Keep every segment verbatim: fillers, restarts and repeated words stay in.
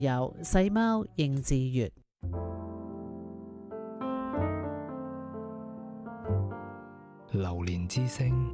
有細貓應自月。 榴蓮之聲。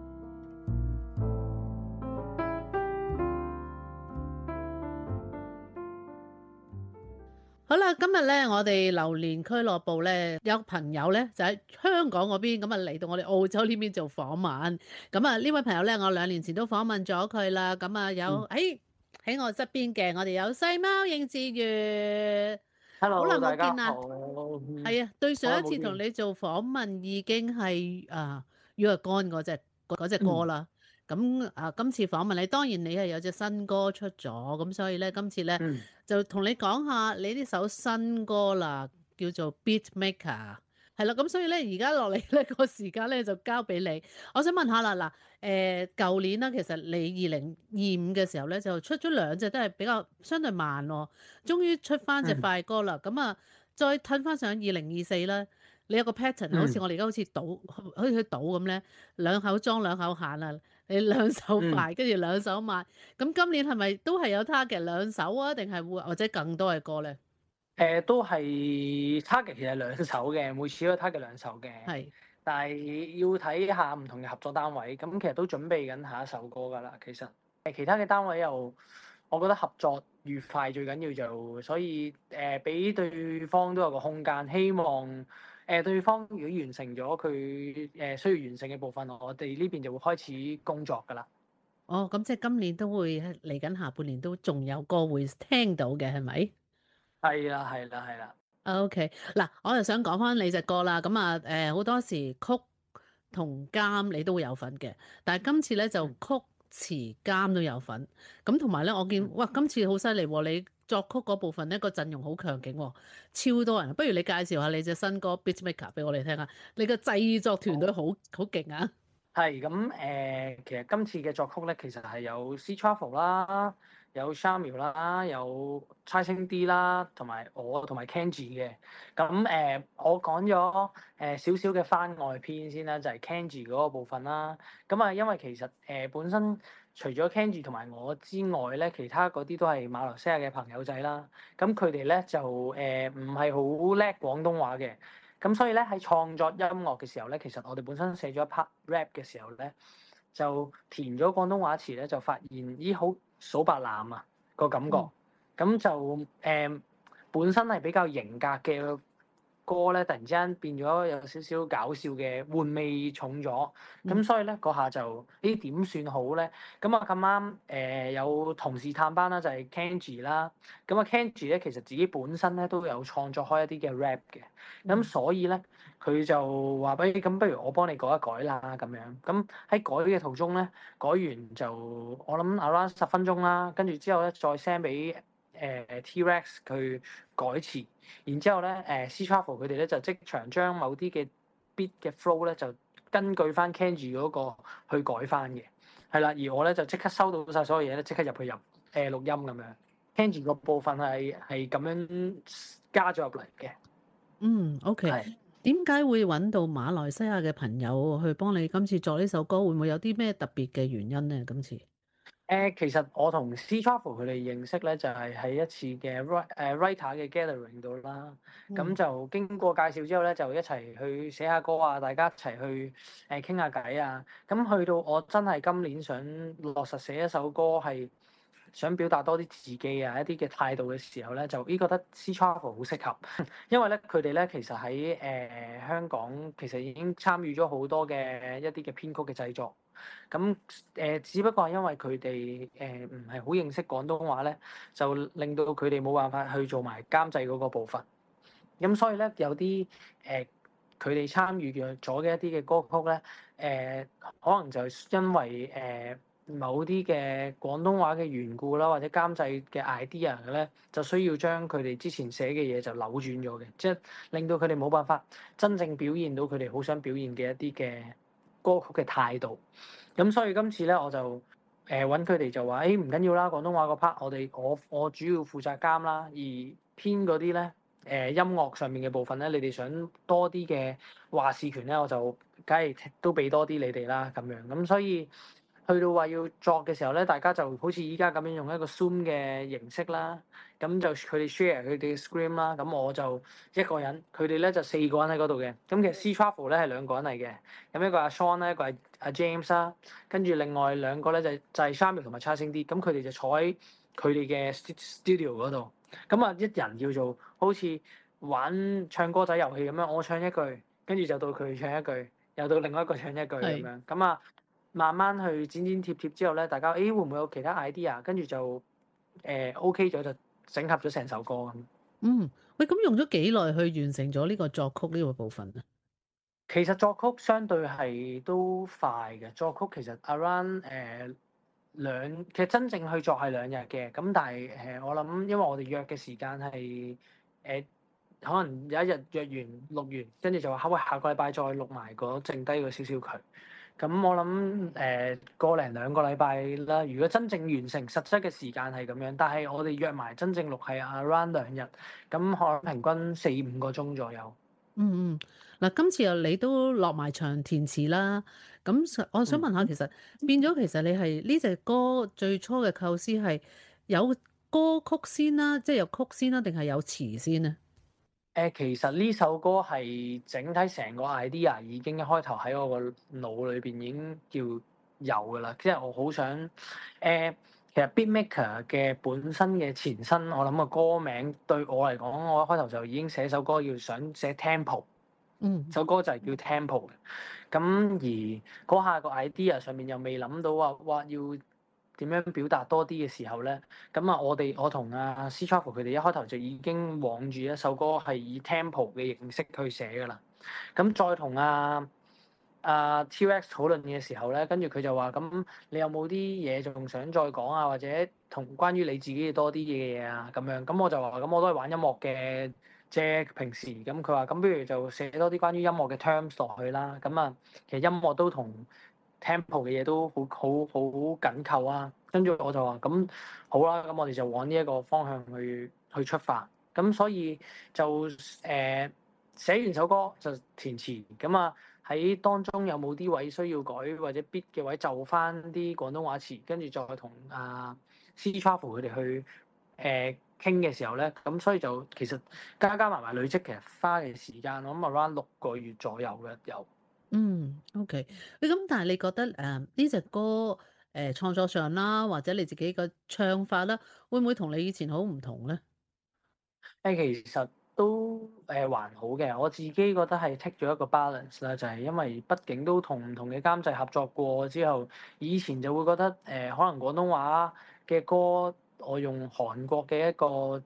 好啦，今日咧，我哋榴蓮俱樂部咧有朋友咧就喺香港嗰邊，咁啊嚟到我哋澳洲呢邊做訪問。咁啊呢位朋友咧，我兩年前都訪問咗佢啦。咁啊有喺喺我側邊嘅，我哋有細貓應自月。好耐 Hello，大冇見啦。 家好。 係啊，對上一次好耐冇見。 同你做訪問已經係啊若干嗰隻嗰隻歌啦。咁啊，今次訪問你，當然你係有隻新歌出咗，咁所以咧，今次咧嗯， 就同你講下你呢首新歌啦，叫做 Beat Maker，係啦，咁所以咧而家落嚟咧個時間咧就交俾你。我想問下啦，嗱，誒舊年啦，其實你二零二五嘅時候咧就出咗兩隻都係比較相對慢喎，終於出翻隻快歌啦，咁啊、嗯、再褪翻上二零二四啦。你有個 pattern，好似我哋而家好似賭，好似去賭咁咧，兩口裝兩口閒啊！你兩手快，跟住兩手慢。咁今年係咪都係有 target 兩首啊？定係會或者更多嘅歌咧？ 誒、呃、都係 target 其實兩首嘅，每次都 target 兩首嘅。 係， 但係要睇下唔同嘅合作單位，咁其實都準備緊下一首歌㗎啦。其實誒其他嘅單位又，我覺得合作愉快最緊要就，所以誒俾、呃、對方都有個空間，希望誒、呃、對方如果完成咗佢誒需要完成嘅部分，我哋呢邊就會開始工作㗎啦。 哦，咁即係今年都會嚟緊下半年都仲有歌會聽到嘅，係咪？ 係啦，係啦，係啦。 OK，嗱，我就想講翻你隻歌啦。咁啊，誒好多時曲同監你都會有份嘅，但係今次咧就曲詞監都有份。咁同埋咧，我見哇，今次好犀利喎！你作曲嗰部分咧個陣容好強勁喎，超多人。不如你介紹下你隻新歌《Beat Maker》俾我哋聽下。你個製作團隊好好勁啊！ 係咁誒，其實今次嘅作曲咧，其實係有 C Travel 啦，有 Shamil 啦，有猜星 D 啦，同埋我同埋 Kenji 嘅。咁誒、呃，我講咗誒少少嘅番外篇先啦，就係、是、Kenji 嗰個部分啦。咁啊，因為其實誒、呃、本身除咗 Kenji 同埋我之外咧，其他嗰啲都係馬來西亞嘅朋友仔啦。咁佢哋咧就誒唔係好叻廣東話嘅。咁所以咧喺創作音樂嘅時候咧，其實我哋本身寫咗一 part rap 嘅時候咧，就填咗廣東話詞咧，就發現咦好數白欖啊個感覺，咁、嗯、就誒、呃、本身係比較型格嘅歌咧，突然之間變咗有少少搞笑嘅玩味重咗，咁、嗯、所以咧嗰下就呢點算好咧？咁啊咁啱誒有同事探班啦，就係、是、Kenji 啦。咁啊 Kenji 咧其實自己本身咧都有創作開一啲嘅 rap 嘅，咁所以咧佢就話俾咁不如我幫你改一改啦咁樣。咁喺改嘅途中咧，改完就我諗 around 十分鐘啦，跟住之後咧再 send 俾誒 T-Rex 佢改詞，然之後咧誒 C Travel 佢哋咧就即場將某啲嘅 beat 嘅 flow 咧就根據翻 Kenji 嗰個去改翻嘅，係啦，而我咧就即刻收到晒所有嘢咧，即刻入去入誒、呃、錄音咁樣。Kenji 個部分係係咁樣加咗入嚟嘅。 嗯，OK， 係點解會揾到馬來西亞嘅朋友去幫你今次作呢首歌？會唔會有啲咩特別嘅原因咧？今次？ 誒、呃，其實我同 C Travel 佢哋認識咧，就係、是、喺一次嘅 write 誒 writer 嘅 gathering 度啦。咁、嗯、就經過介紹之後咧，就一齊去寫下歌啊，大家一齊去誒傾下偈啊。咁去到我真係今年想落實寫一首歌，係想表達多啲自己啊一啲嘅態度嘅時候咧，就依覺得 C Travel 好適合，因為咧佢哋咧其實喺誒、呃、香港其實已經參與咗好多嘅一啲嘅編曲嘅製作。咁誒、呃，只不過係因為佢哋誒唔係好認識廣東話咧，就令到佢哋冇辦法去做埋監製嗰個部分。咁所以咧，有啲誒佢哋參與嘅咗嘅一啲嘅歌曲咧，誒、呃、可能就因為誒、呃、某啲嘅廣東話嘅緣故啦，或者監製嘅 idea 咧，就需要將佢哋之前寫嘅嘢就扭轉咗嘅，即係令到佢哋冇辦法真正表現到佢哋好想表現嘅一啲嘅歌曲嘅態度。咁所以今次咧，我就誒揾佢哋就話，誒唔緊要啦，廣東話個 part 我哋我我主要負責監啦，而編嗰啲咧誒音樂上面嘅部分咧，你哋想多啲嘅話事權咧，我就梗係都俾多啲你哋啦咁樣。咁所以去到話要作嘅時候咧，大家就好似依家咁樣用一個 Zoom 嘅形式啦，咁就佢哋 share 佢哋嘅 screen 啦，咁我就一個人，佢哋咧就四個人喺嗰度嘅。咁其實 C Travel 咧係兩個人嚟嘅，咁一個阿 Sean 咧，一個係阿 James 啦，跟住另外兩個咧就就係 Samuel 同埋 Charles D，咁佢哋就坐喺佢哋嘅 studio 嗰度，咁啊一人叫做好似玩唱歌仔遊戲咁樣，我唱一句，跟住就到佢唱一句，又到另外一個唱一句咁係樣，咁啊慢慢去剪剪貼貼之後咧，大家誒、欸、會唔會有其他 idea？跟住就誒、呃、OK 咗，就整合咗成首歌咁。 嗯，喂，咁用咗幾耐去完成咗呢個作曲呢個部分啊？ 其實作曲相對係都快嘅，作曲其實 around 誒、呃、兩，其實真正去作係兩日嘅，咁但係誒、呃、我諗，因為我哋約嘅時間係誒、呃、可能有一日約完錄完，跟住就話嚇喂，下個禮拜再錄埋嗰剩低個少少佢。咁我諗誒個零兩個禮拜啦。如果真正完成實質嘅時間係咁樣，但係我哋約埋真正錄係 around 兩日，咁可能平均四五個鐘左右。 嗯嗯，嗱，今次又你都落埋場填詞啦，咁實我想問下， 嗯。 其實變咗其實你係呢隻歌最初嘅構思係有歌曲先啦，即係有曲先啦，定係有詞先咧？ 誒，其實呢首歌係整體成個 idea 已經一開頭喺我個腦裏邊已經叫有㗎啦，即係我好想誒、呃，其實 Beatmaker 嘅本身嘅前身，我諗個歌名對我嚟講，我一開頭就已經寫首歌要想寫 tempo， 嗯首歌就係叫 tempo 嘅。咁而嗰下個 idea 上面又未諗到話哇要點樣表達多啲嘅時候咧，咁啊我哋我同阿 C Travel 佢哋一開頭就已經往住一首歌係以 tempo 嘅形式去寫噶啦。咁再同阿阿 T-Rex 討論嘅時候咧，跟住佢就話：咁你有冇啲嘢仲想再講啊？或者同關於你自己嘅多啲嘅嘢啊？咁樣咁我就話：咁我都係玩音樂嘅。即係平時咁，佢話咁，不如就寫多啲關於音樂嘅 terms 落去啦。咁啊，其實音樂都同 tempo 嘅嘢都好好好緊扣啊。跟住我就話咁好啦，咁我哋就往呢一個方向去去出發。咁所以就誒、呃、寫完首歌就填詞。咁啊喺當中有冇啲位需要改或者 beat 嘅位就翻啲廣東話詞，跟住再同啊 C Travel 佢哋去誒。呃傾嘅時候咧，咁所以就其實加加埋埋累積，其實花嘅時間我諗 around 六個月左右嘅有。 嗯，OK。喂，咁但係你覺得誒呢隻歌誒、呃、創作上啦，或者你自己個唱法啦，會唔會同你以前好唔同咧？ 誒其實都誒、呃、還好嘅，我自己覺得係 take 咗一個 balance 啦，就係因為畢竟都同唔同嘅監製合作過之後，以前就會覺得誒、呃、可能廣東話嘅歌，我用韓國嘅一個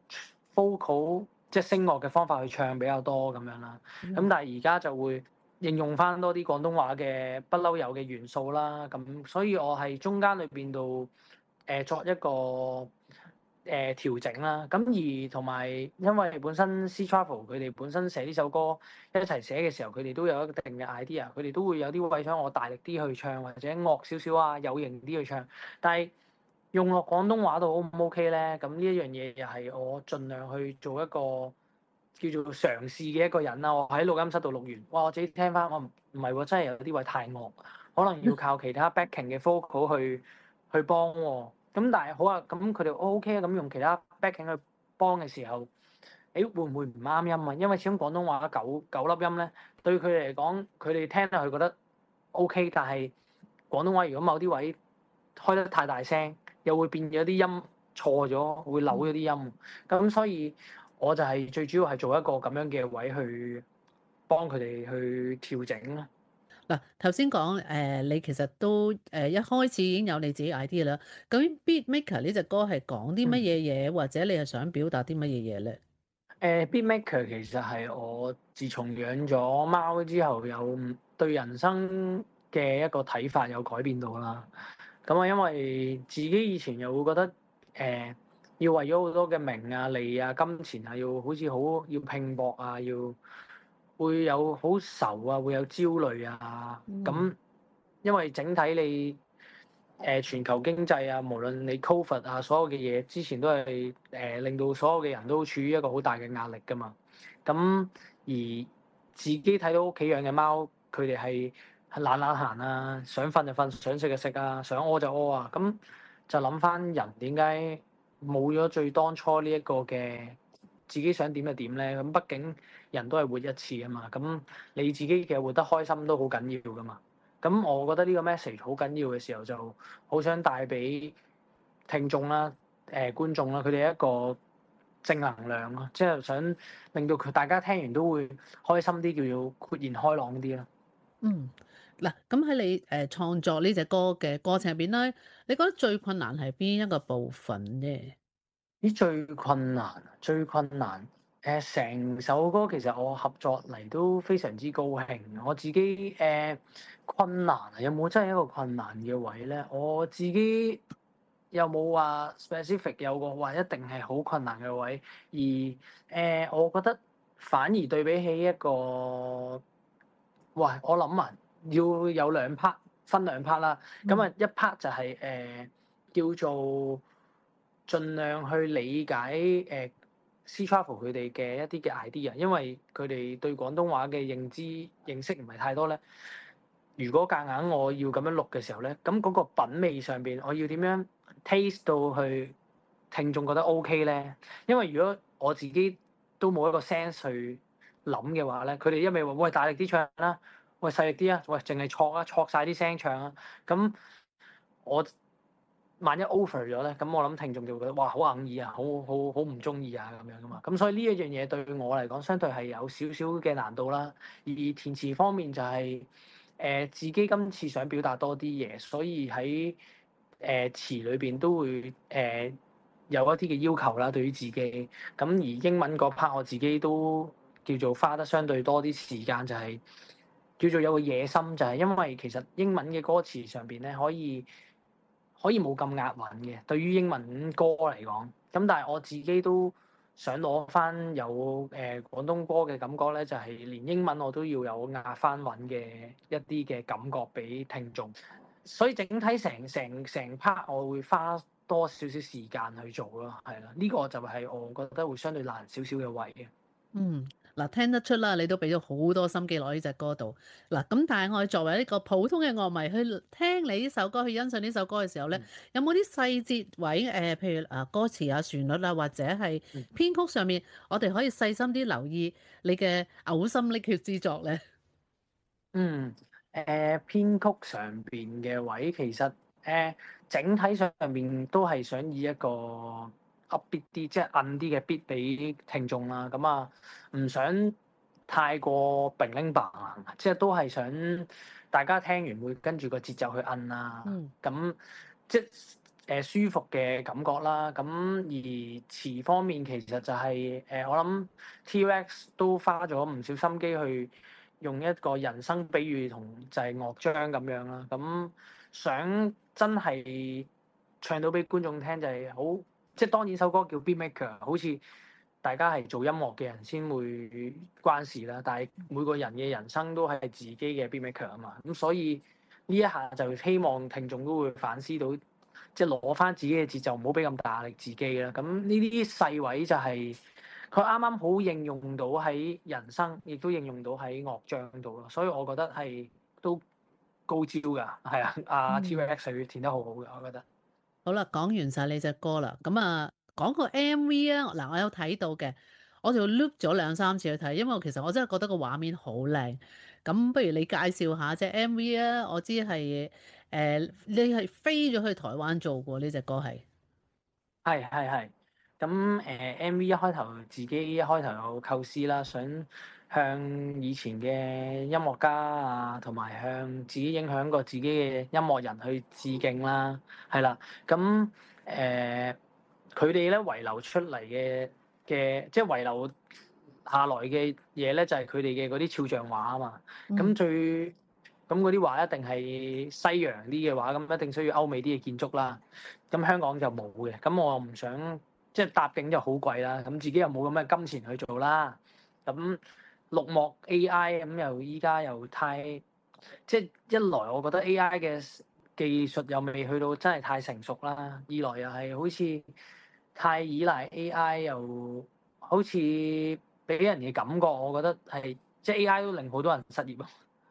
vocal 即係聲樂嘅方法去唱比較多咁樣啦。咁但係而家就會應用翻多啲廣東話嘅不嬲有嘅元素啦。咁所以我係中間裏邊度誒作一個誒、呃、調整啦。咁而同埋因為本身 C Travel 佢哋本身寫呢首歌一齊寫嘅時候，佢哋都有一定嘅 idea，佢哋都會有啲位想我大力啲去唱，或者惡少少啊，有型啲去唱。但係用落廣東話度 O 唔 OK 咧？咁呢一樣嘢又係我盡量去做一個叫做嘗試嘅一個人啦。我喺錄音室度錄完，哇！我自己聽翻，我唔唔係喎，真係有啲位太惡，可能要靠其他 backing 嘅 vocal 去去幫喎。咁但係好啊，咁佢哋 OK 啊，咁用其他 backing 去幫嘅時候，誒會唔會唔啱音啊？因為始終廣東話九九粒音咧，對佢哋嚟講，佢哋聽落去覺得 OK，但係廣東話如果某啲位開得太大聲，又會變咗啲音錯咗，會扭咗啲音。咁所以我就係最主要係做一個咁樣嘅位去幫佢哋去調整啦。 嗱，頭先講誒，你其實都誒、呃、一開始已經有你自己 idea 啦。究竟 Beatmaker 呢隻歌係講啲乜嗯。 嘢嘢，或者你係想表達啲乜嘢嘢咧？ 誒 Beatmaker 其實係我自從養咗貓之後，有對人生嘅一個睇法有改變到啦。咁啊，因為自己以前又會覺得誒、呃、要為咗好多嘅名啊、利啊、金錢啊，要好似好要拼搏啊，要會有好愁啊，會有焦慮啊。咁因為整體你誒、呃、全球經濟啊，無論你 Covid 啊，所有嘅嘢之前都係誒、呃、令到所有嘅人都處於一個好大嘅壓力㗎嘛。咁而自己睇到屋企養嘅貓，佢哋係懶懶閒啊，想瞓就瞓，想食就食啊，想屙就屙啊，咁就諗翻人點解冇咗最當初呢一個嘅自己想點就點咧？咁畢竟人都係活一次啊嘛，咁你自己嘅活得開心都好緊要噶嘛。咁我覺得呢個 message 好緊要嘅時候，就好想帶俾聽眾啦、誒、呃、觀眾啦，佢哋一個正能量咯，即係想令到佢大家聽完都會開心啲，叫做豁然開朗啲咯。 嗯，嗱，咁喺你誒創作呢隻歌嘅過程入邊咧，你覺得最困難係邊一個部分啫？ 咦，最困難，最困難，誒、成首歌其實我合作嚟都非常之高興。我自己誒、困難啊，有冇真係一個困難嘅位咧？我自己有冇話 specific 有個話一定係好困難嘅位？而誒、我覺得反而對比起一個，喂，我諗啊，要有兩 part，分兩 part 啦。咁啊、 嗯一 part 就係、誒、叫做盡量去理解誒 C Travel 佢哋嘅一啲嘅 idea，因為佢哋對廣東話嘅認知認識唔係太多咧。如果夾硬我要咁樣錄嘅時候咧，咁嗰個品味上邊，我要點樣 taste 到去聽眾覺得 OK 咧？因為如果我自己都冇一個 sense 去諗嘅話咧，佢哋一味話喂大力啲唱啦，喂細力啲啊，喂淨係錯啊，錯晒啲聲唱啊，咁我萬一 over 咗咧，咁我諗聽眾就會覺得哇好硬耳啊，好好好唔中意啊咁樣噶嘛。咁所以呢一樣嘢對我嚟講，相對係有少少嘅難度啦。而填詞方面就係、誒、自己今次想表達多啲嘢，所以喺誒、詞裏邊都會誒、有一啲嘅要求啦，對於自己。咁而英文嗰 part 我自己都叫做花得相對多啲時間，就係、叫做有個野心，就係、因為其實英文嘅歌詞上邊咧可以可以冇咁押韻嘅，對於英文歌嚟講。咁但係我自己都想攞翻有誒、呃、廣東歌嘅感覺咧，就係、連英文我都要有押翻韻嘅一啲嘅感覺俾聽眾。所以整體成成成 part 我會花多少少時間去做咯，係啦，呢、個就係我覺得會相對難少少嘅位嘅。 嗯，嗱，聽得出啦，你都俾咗好多心機落呢隻歌度。嗱，咁但係我哋作為一個普通嘅樂迷去聽你呢首歌，去欣賞呢首歌嘅時候咧， 嗯有冇啲細節位誒、呃譬如啊歌詞啊、旋律啊，或者係嗯編曲上面，我哋可以細心啲留意你嘅嘔心瀝血之作咧？ 嗯，誒、編曲上邊嘅位其實誒、整體上面都係想以一個 upbeat 啲，即係暗啲嘅 beat 俾聽眾啦。咁啊，唔想太過并拎白硬，即係都係想大家聽完會跟住個節奏去摁啊。 嗯咁即係誒、舒服嘅感覺啦。咁而詞方面其實就係、誒、我諗 T-Rex 都花咗唔少心機去用一個人生比喻同就係樂章咁樣啦。咁想真係唱到俾觀眾聽就係好，即係當然首歌叫 Beat Maker，好似大家係做音樂嘅人先會關事啦。但係每個人嘅人生都係自己嘅 Beat Maker 啊嘛。咁所以呢一下就希望聽眾都會反思到，即係攞翻自己嘅節奏，唔好俾咁大壓力自己啦。咁呢啲細位就係佢啱啱好應用到喺人生，亦都應用到喺樂章度咯。所以我覺得係都高招㗎，係啊，阿嗯， T-Rex 佢填得好好嘅，我覺得。 好啦，講完晒你隻歌啦，咁啊講個 M V 啊，嗱我有睇到嘅，我就 loop 咗兩三次去睇，因為其實我真係覺得個畫面好靚。咁不如你介紹下隻 M V 啊？我知係誒、呃你係飛咗去台灣做過呢隻歌係。 係係係。咁誒、M V 一開頭自己一開頭有構思啦，想向以前嘅音樂家啊，同埋向自己影響過自己嘅音樂人去致敬啦，係啦。咁誒佢哋咧遺留出嚟嘅嘅，即係遺留下來嘅嘢咧，就係佢哋嘅嗰啲肖像畫啊嘛。咁嗯最咁嗰啲畫一定係西洋啲嘅畫，咁一定需要歐美啲嘅建築啦。咁香港就冇嘅，咁我又唔想即係搭景就好貴啦，咁自己又冇咁嘅金錢去做啦。咁綠幕 A I 咁又依家又太即係一來，我覺得 A I 嘅技術又未去到真係太成熟啦；二來又係好似太依賴 A I，又好似俾人嘅感覺，我覺得係即係 A I 都令好多人失業咯。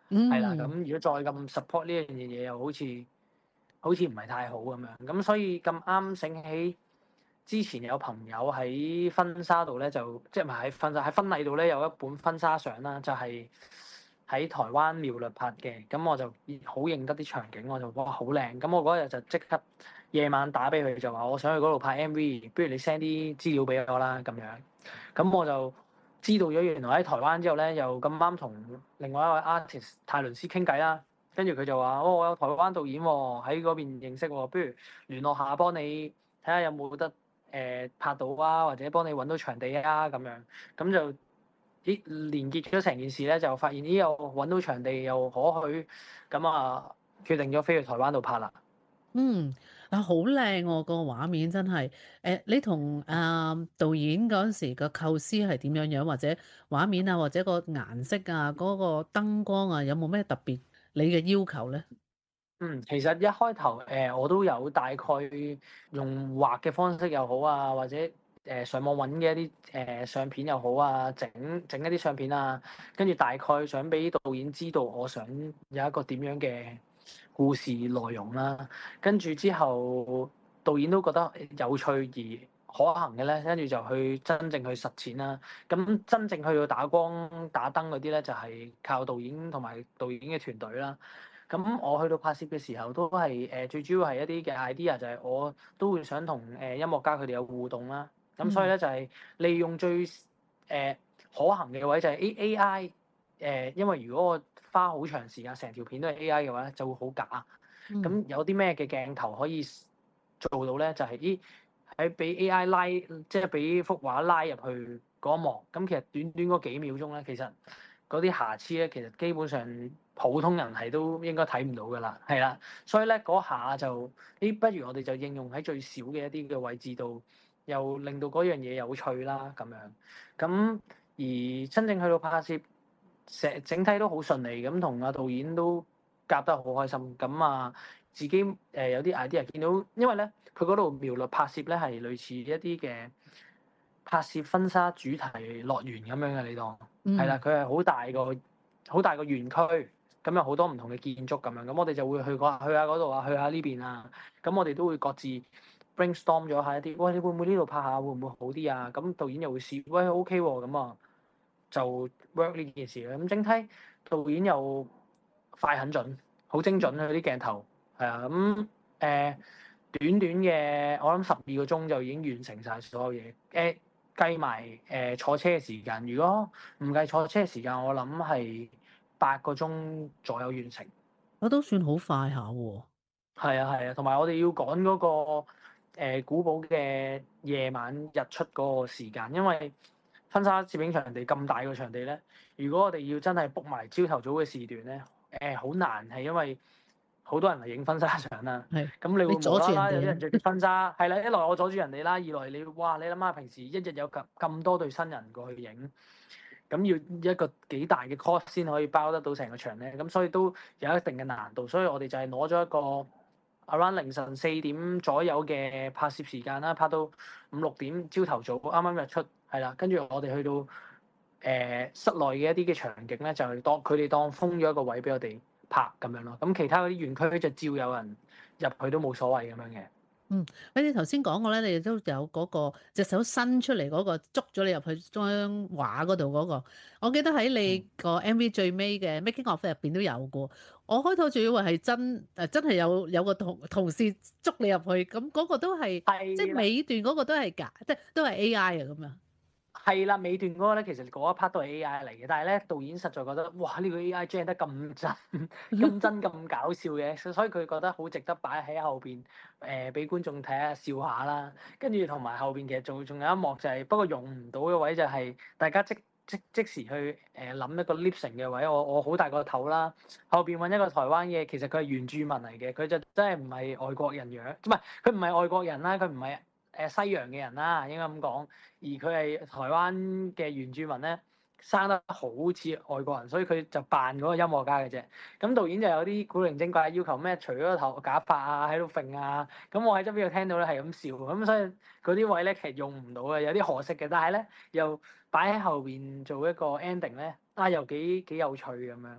係啦。咁嗯， 如果再咁 support 呢樣嘢，又好似好似唔係太好咁樣。咁所以咁啱醒起之前有朋友喺婚紗度咧，就即係唔係喺婚紗喺婚禮度咧有一本婚紗相啦，就係、喺台灣苗栗拍嘅。咁我就好認得啲場景，我就哇好靚。咁我嗰日就即刻夜晚打俾佢，就話我想去嗰度拍 M V，不如你 send 啲資料俾我啦咁樣。咁我就知道咗原來喺台灣之後咧，又咁啱同另外一位 artist 泰倫斯傾偈啦。跟住佢就話：哦，我有台灣導演喎，喺嗰邊認識喎，不如聯絡下，幫你睇下有冇得誒、呃、拍到啊，或者幫你揾到場地啊咁樣。咁就咦連結咗成件事咧，就發現咦又揾到場地又可許，咁啊決定咗飛去台灣度拍啦。 嗯，啊好靚喎，個畫面真係。誒，你同啊導演嗰陣時個構思係點樣樣，或者畫面啊，或者個顏色啊，嗰個燈光啊，有冇咩特別你嘅要求咧？ 嗯，其實一開頭誒、呃、我都有大概用畫嘅方式又好啊，或者誒、呃、上網揾嘅一啲誒、呃、相片又好啊，整整一啲相片啊，跟住大概想俾導演知道我想有一個點樣嘅故事內容啦。跟住之後導演都覺得有趣而可行嘅咧，跟住就去真正去實踐啦。咁真正去到打光打燈嗰啲咧，就係、是、靠導演同埋導演嘅團隊啦。咁我去到拍攝嘅時候，都係誒、呃、最主要係一啲嘅 idea，就係我都會想同誒音樂家佢哋有互動啦。咁所以嗯咧就係、是、利用最誒、呃、可行嘅位就係 A I 誒、呃，因為如果我花好長時間成條片都係 A I 嘅話咧，就會好假。 嗯咁有啲咩嘅鏡頭可以做到咧？就係咦喺俾 A I 拉，即係俾幅畫拉入去嗰一幕。咁其實短短嗰幾秒鐘咧，其實嗰啲瑕疵咧，其實基本上普通人係都應該睇唔到㗎啦，係啦。所以咧嗰下就，誒，不如我哋就應用喺最少嘅一啲嘅位置度，又令到嗰樣嘢有趣啦咁樣。咁而真正去到拍攝，成整體都好順利，咁同阿導演都夾得好開心。咁啊，自己誒、呃、有啲 idea 見到，因為咧佢嗰度苗栗拍攝咧係類似一啲嘅拍攝婚紗主題樂園咁樣嘅，你當係啦， 嗯。 佢係好大個好大個園區，咁有好多唔同嘅建築咁樣，咁我哋就會去嗰去下嗰度啊，去下呢邊啊，咁我哋都會各自 brainstorm 咗下一啲，喂，你會唔會呢度拍下，會唔會好啲啊？咁導演又會試，喂 OK 喎，咁啊就 work 呢件事啦。咁整體導演又快很準，好精準佢啲鏡頭，係啊，咁誒、呃、短短嘅我諗十二個鐘就已經完成晒所有嘢，誒、呃、計埋誒、呃、坐車嘅時間，如果唔計坐車嘅時間，我諗係八個鐘左右完成。 我都算好快下喎。 係啊係啊，同埋我哋要趕嗰、個、呃、古堡嘅夜晚日出嗰個時間，因為婚紗攝影場地咁大個場地咧，如果我哋要真係 book 埋朝頭早嘅時段咧，誒、呃、好難，係因為好多人嚟影婚紗相啦。 係， 咁你會你阻住無啦啦有啲人哋啊。 人着住婚紗，係啦，一來我阻住人哋啦，二來你哇你諗下平時一日有咁咁多對新人過去影。咁要一個幾大嘅 cost 先可以包得到成個場咧，咁所以都有一定嘅難度，所以我哋就係攞咗一個 around 凌晨四點左右嘅拍攝時間啦，拍到五六點朝頭早啱啱日出，係啦，跟住我哋去到誒、呃、室內嘅一啲嘅場景咧，就係當佢哋當封咗一個位俾我哋拍咁樣咯，咁其他嗰啲園區就照有人入去都冇所謂咁樣嘅。 嗯，你哋頭先講過咧，你哋都有嗰個隻手伸出嚟嗰個捉咗你入去張畫嗰度嗰個，我記得喺你嗯， 個 M V 最尾嘅 making of 入邊都有過。我開頭仲以為係真誒，真係有有個同同事捉你入去，咁嗰個都係即係係啦。 尾段嗰個都係假，即係都係 A I 啊咁樣。 係啦，尾段嗰個咧，其實嗰一 part 都係 A I 嚟嘅，但係咧導演實在覺得，哇！呢個 A I 張得咁真、咁真、咁搞笑嘅，所以佢覺得好值得擺喺後邊，誒俾觀眾睇下笑下啦。跟住同埋後邊其實仲仲有一幕就係，不過用唔到嘅位就係大家即即即時去誒諗一個 lip sync 嘅位，我我好大個頭啦，後邊揾一個台灣嘅，其實佢係原住民嚟嘅，佢就真係唔係外國人樣，唔係佢唔係外國人啦，佢唔係誒西洋嘅人啦，應該咁講。而佢係台灣嘅原住民咧，生得好似外國人，所以佢就扮嗰個音樂家嘅啫。咁導演就有啲古靈精怪要求咩？除咗個頭假髮啊，喺度揈啊。咁我喺側邊度聽到咧係咁笑，咁所以嗰啲位咧其實用唔到嘅，有啲可惜嘅。但係咧又擺喺後邊做一個 ending 咧，啊又幾幾有趣咁樣。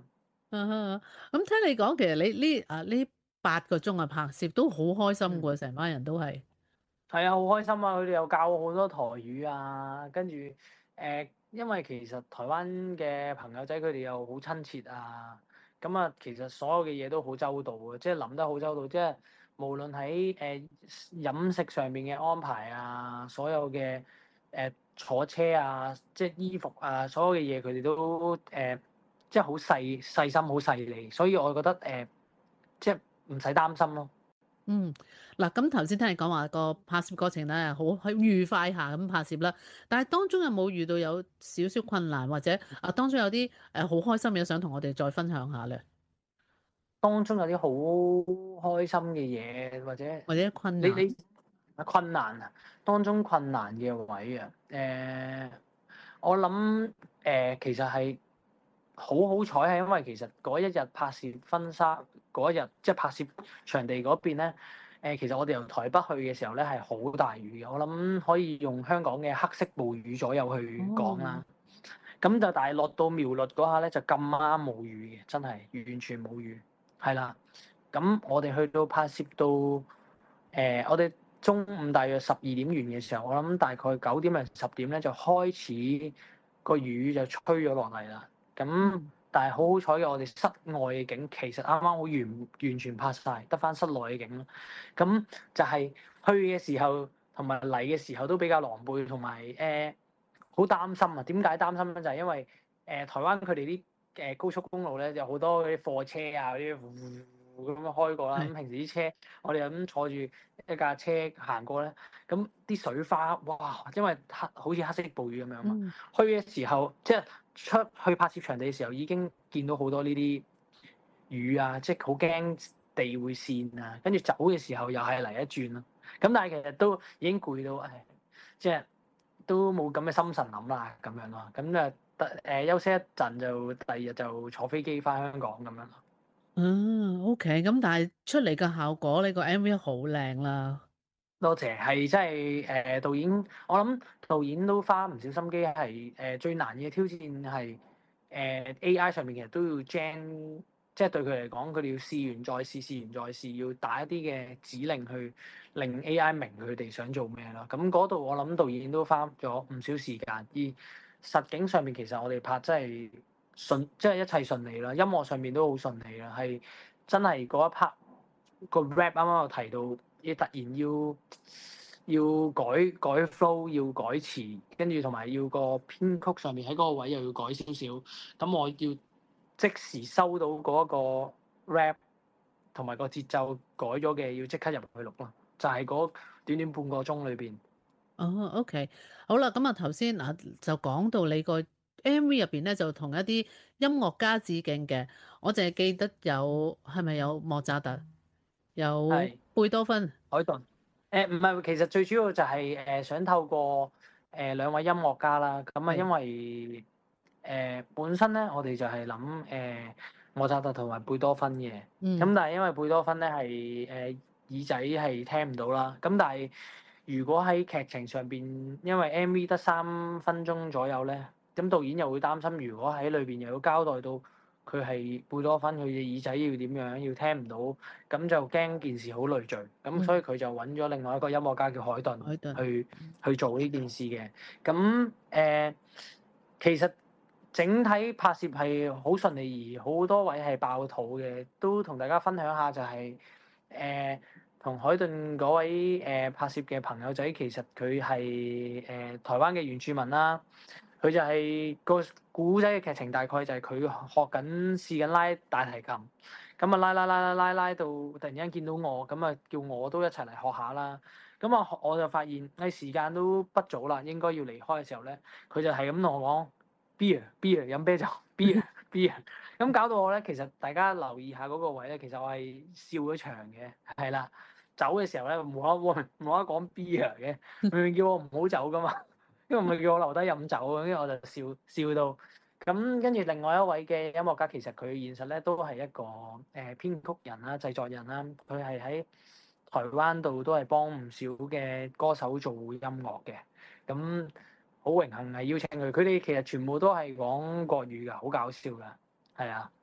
啊哈，咁聽你講，其實你呢啊呢八個鐘啊拍攝都好開心嗯。 㗎喎，成班人都係。 係啊，好開心啊！佢哋又教我好多台語啊，跟住誒，因為其實台灣嘅朋友仔佢哋又好親切啊，咁啊，其實所有嘅嘢都好周到嘅，即係諗得好周到，即係無論喺誒、呃、飲食上面嘅安排啊，所有嘅誒、呃、坐車啊，即係衣服啊，所有嘅嘢佢哋都誒、呃、即係好細細心、好細膩，所以我覺得誒、呃、即係唔使擔心咯。 嗯，嗱，咁頭先聽你講話個拍攝過程咧，好係愉快下咁拍攝啦。但係當中有冇遇到有少少困難，或者啊當中有啲誒好開心嘅嘢想同我哋再分享下咧， 當中有啲好開心嘅嘢，或者或者困難？ 你你啊困難啊，當中困難嘅位啊，誒、我諗誒、呃其實係好好彩，係因為其實嗰一日拍攝婚紗嗰一日，即係拍攝場地嗰邊咧，誒、其實我哋由台北去嘅時候咧係好大雨嘅，我諗可以用香港嘅黑色暴雨左右去講哦， 啦。咁就但係落到苗栗嗰下咧就咁啱冇雨嘅，真係完全冇雨，係啦。咁我哋去到拍攝到誒、呃我哋中午大約十二點完嘅時候，我諗大概九點零十點咧就開始個雨就吹咗落嚟啦。咁嗯但係好好彩嘅，我哋室外嘅景其實啱啱好完完全拍晒，得翻室內嘅景咯。咁就係去嘅時候同埋嚟嘅時候都比較狼狽，同埋誒好擔心啊！點解擔心咧？就係、因為誒、呃、台灣佢哋啲誒高速公路咧有好多嗰啲貨車啊嗰啲咁樣開過啦。 係咁平時啲車我哋咁坐住一架車行過咧，咁啲水花哇！因為黑好似黑色暴雨咁樣嘛。 嗯去嘅時候即係出去拍攝場地嘅時候已經見到好多呢啲雨啊，即係好驚地會跣啊。跟住走嘅時候又係嚟一轉咯。咁但係其實都已經攰到誒，即係。都冇咁嘅心神諗啦，咁樣咯，咁就得誒休息一陣就第二日就坐飛機翻香港咁樣咯。 嗯，OK，咁但係出嚟嘅效果呢個 M V 好靚啦。 多謝，係真係誒導演，我諗導演都花唔少心機，係誒、呃、最難嘅挑戰係誒、呃、A I 上面其實都要 gen，即係對佢嚟講，佢哋要試完再試，試完再試，要打一啲嘅指令去令 A I 明佢哋想做咩咯。咁嗰度我諗導演都花咗唔少時間，而實景上面其實我哋拍真係順，即係一切順利啦，音樂上面都好順利啦，係真係嗰一 part 個 rap 啱啱有提到。要突然要要改改 flow，要改詞，跟住同埋要個編曲上面喺嗰個位又要改少少，咁我要即時收到嗰個 rap 同埋個節奏改咗嘅，要即刻入去錄咯，就係、是、嗰短短半個鐘裏邊。 哦，OK，好啦，咁啊頭先嗱就講到你個 M V 入邊咧，就同一啲音樂家致敬嘅，我淨係記得有係咪有莫扎特，有係貝多芬。 海頓。誒唔係，其實最主要就係、是、誒、呃、想透過誒、呃、兩位音樂家啦，咁啊係， 因為誒、呃、本身咧我哋就係諗誒莫扎特同埋貝多芬嘅，咁嗯但係因為貝多芬咧係誒耳仔係聽唔到啦，咁但係如果喺劇情上邊，因為 M V 得三分鐘左右咧，咁導演又會擔心，如果喺裏邊又要交代到佢係貝多芬，佢嘅耳仔要點樣，要聽唔到，咁就驚件事好累贅，咁所以嗯， 佢就揾咗另外一個音樂家叫海頓海頓。 去去做呢件事嘅。咁誒、呃，其實整體拍攝係好順利，而好多位係爆肚嘅，都同大家分享下就係、是、誒。同海頓嗰位誒、呃、拍攝嘅朋友仔，其實佢係誒台灣嘅原住民啦。佢就係、個古仔嘅劇情，大概就係佢學緊試緊拉大提琴，咁啊拉拉拉拉拉拉到突然間見到我，咁啊叫我都一齊嚟學下啦。咁啊我就發現喺時間都不早啦，應該要離開嘅時候咧，佢就係咁同我講 beer beer 飲啤酒 beer beer，咁搞到我咧，其實大家留意下嗰個位咧，其實我係笑咗場嘅，係啦。走嘅時候咧，冇得冇得講 beer 嘅，明明叫我唔好走噶嘛。因為咪叫我留低飲酒，跟住我就笑笑到。咁跟住另外一位嘅音樂家，其實佢現實咧都係一個誒、呃、編曲人啦、製作人啦。佢係喺台灣度都係幫唔少嘅歌手做音樂嘅。咁好榮幸係邀請佢。佢哋其實全部都係講國語㗎，好搞笑㗎。係啊。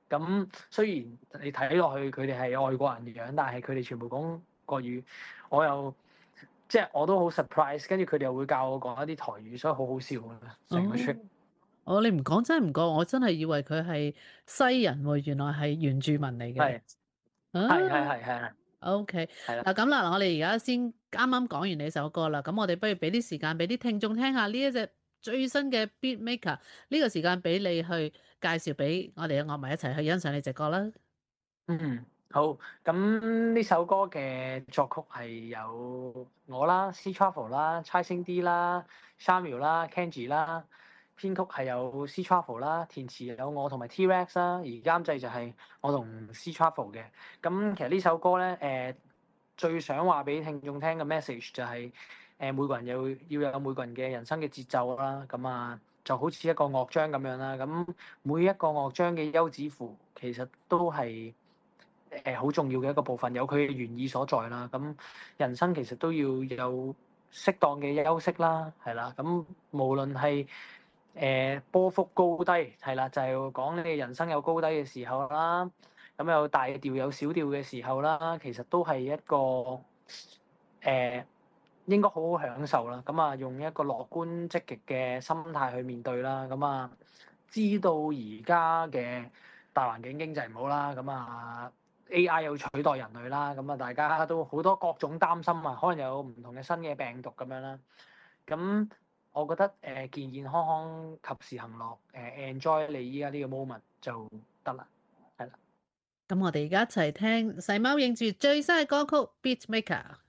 咁雖然你睇落去佢哋係外國人嘅樣，但係佢哋全部講國語，我又即係我都好 surprise，跟住佢哋又會教我講一啲台語，所以好好笑啊成個 trip。 哦，你唔講真係唔講，我真係以為佢係西人喎，原來係原住民嚟嘅。 係啊係係係係 ，OK， 係啦。 嗱咁啦，嗱我哋而家先啱啱講完你首歌啦，咁我哋不如俾啲時間俾啲聽眾聽下呢一隻最新嘅 Beatmaker，呢個時間俾你去介紹俾我哋嘅樂迷一齊去欣賞你隻歌啦。 嗯，好。咁呢首歌嘅作曲係有我啦，C Travel 啦，猜星 D 啦，Samuel 啦，Kenji 啦。編曲係有 C Travel 啦，填詞有我同埋 T-Rex 啦，而監製就係我同 C Travel 嘅。咁其實呢首歌咧，誒、呃、最想話俾聽眾聽嘅 message 就係、是、誒、呃、每個人有要有每個人嘅人生嘅節奏啦。咁啊就好似一個樂章咁樣啦。咁每一個樂章嘅休止符其實都係誒好重要嘅一個部分，有佢嘅原意所在啦。咁人生其實都要有適當嘅休息啦，係啦。咁無論係誒、呃、波幅高低係啦，就係、是、講你嘅人生有高低嘅時候啦，咁有大調有小調嘅時候啦，其實都係一個誒、呃、應該好好享受啦。咁啊，用一個樂觀積極嘅心態去面對啦。咁啊，知道而家嘅大環境經濟唔好啦，咁啊 A I 又取代人類啦，咁啊大家都好多各種擔心啊，可能有唔同嘅新嘅病毒咁樣啦，咁。我覺得誒、呃、健健康康、及時行樂，誒、呃、enjoy 你依家呢個 moment 就得啦，係啦。 咁我哋而家一齊聽細貓認住最新嘅歌曲《Beatmaker》。